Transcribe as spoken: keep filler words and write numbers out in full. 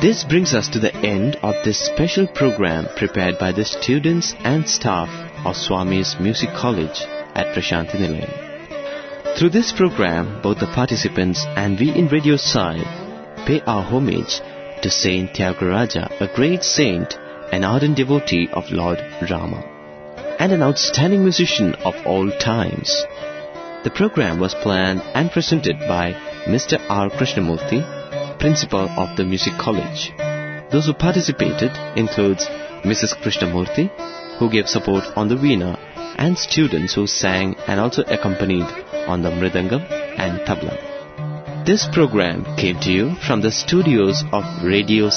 This brings us to the end of this special program prepared by the students and staff of Swami's Music College at Prashanthi Nilayam. Through this program, both the participants and we in Radio Sai pay our homage to Saint Tyagaraja, a great saint, an ardent devotee of Lord Rama, and an outstanding musician of all times. The program was planned and presented by Mister R. Krishnamurthy, Principal of the Music College. Those who participated includes Missus Krishnamurthy, who gave support on the veena, and students who sang and also accompanied on the mridangam and tabla. This program came to you from the studios of Radio